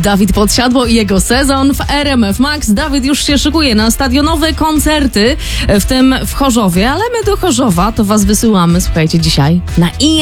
Dawid Podsiadło i jego sezon w RMF Max. Dawid już się szykuje na stadionowe koncerty, w tym w Chorzowie, ale my do Chorzowa to was wysyłamy, słuchajcie, dzisiaj na